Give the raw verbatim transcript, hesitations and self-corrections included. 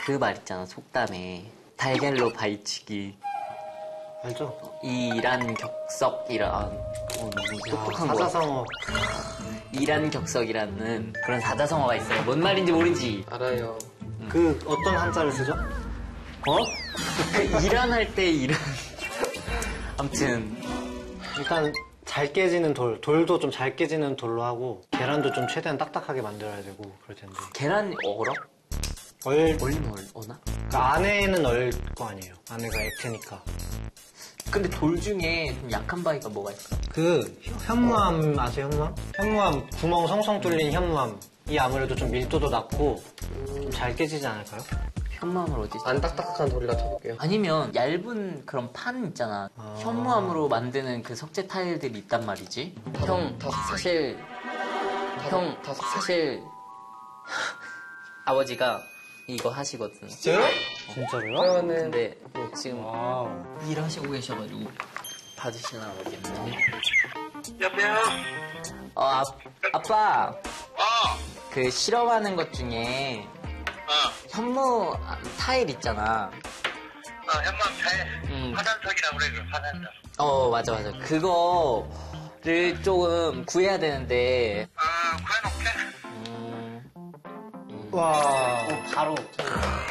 그 말 있잖아, 속담에. 달걀로 바위치기. 알죠? 이란 격석이라, 아, 어, 너무 똑똑한 거. 사자성어. 이란 격석이라는 그런 사자성어가 있어요. 뭔 말인지 모르지? 알아요. 음. 그 어떤 한자를 쓰죠? 어? 그 이란 할 때 이란. 아무튼. 일단 잘 깨지는 돌, 돌도 좀 잘 깨지는 돌로 하고 계란도 좀 최대한 딱딱하게 만들어야 되고 그럴 텐데. 계란이 얼어? 얼, 얼리면 얼, 어나? 그 안에는 얼 거 아니에요. 안에가 액체니까. 근데 돌 중에 좀 약한 바위가 뭐가 있어? 그 현무암 아세요? 현무암? 현무암 구멍 성성 뚫린 현무암. 이 아무래도 좀 밀도도 낮고 좀 잘 깨지지 않을까요? 현무암을 어디? 안 딱딱한 돌이라 쳐볼게요. 아니면 얇은 그런 판 있잖아. 아. 현무암으로 만드는 그 석재 타일들이 있단 말이지. 형, 다 사실 형, 다 사실 아버지가 이거 하시거든. 진짜요? 진짜로요? 그러면은 근데 지금 와우. 일하시고 계셔가지고 받으시나 모르겠네. 여보세요? 어, 아, 아빠. 어, 그 실험하는 것 중에 어, 현무 타일 있잖아. 어, 현무암 차에 음. 화산석이라고 그래, 그 화산석. 어, 맞아, 맞아. 그거를 조금 구해야 되는데. 아, 구해놓게? 음, 와. 바로.